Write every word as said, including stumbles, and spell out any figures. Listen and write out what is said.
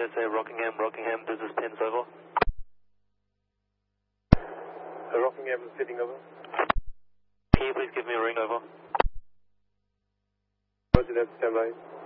S A Rockingham, Rockingham, this is Pins over. Uh, Rockingham is sitting over. Can you please give me a ring over? Roger that, stand by.